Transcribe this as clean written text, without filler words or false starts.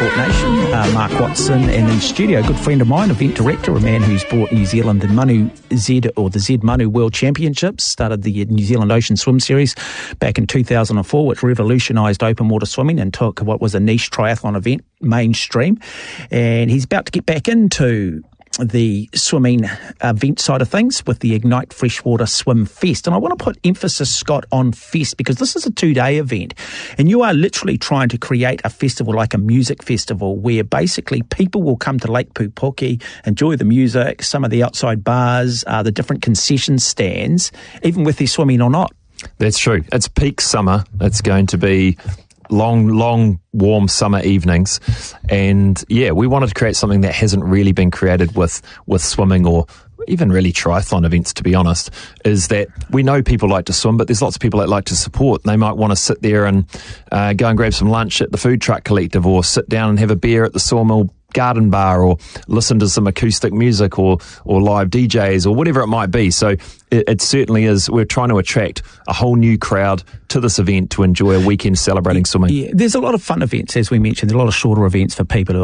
Sport Nation. Mark Watson, and in studio, a good friend of mine, event director, a man who's brought New Zealand the Z Manu World Championships, started the New Zealand Ocean Swim Series back in 2004, which revolutionised open water swimming and took what was a niche triathlon event mainstream. And he's about to get back into the swimming event side of things with the Ignite Freshwater Swim Fest. And I want to put emphasis, Scott, on Fest, because this is a 2-day event and you are literally trying to create a festival like a music festival where basically people will come to Lake Pupuki, enjoy the music, some of the outside bars, the different concession stands, even with their swimming or not. That's true. It's peak summer. It's going to be long, warm summer evenings. And yeah, we wanted to create something that hasn't really been created with swimming or even really triathlon events, to be honest, is that we know people like to swim, but there's lots of people that like to support. They might want to sit there and go and grab some lunch at the Food Truck Collective, or sit down and have a beer at the Sawmill Garden Bar, or listen to some acoustic music or live DJs or whatever it might be. So it certainly is. We're trying to attract a whole new crowd to this event to enjoy a weekend celebrating swimming. Yeah, there's a lot of fun events, as we mentioned. There's a lot of shorter events for people who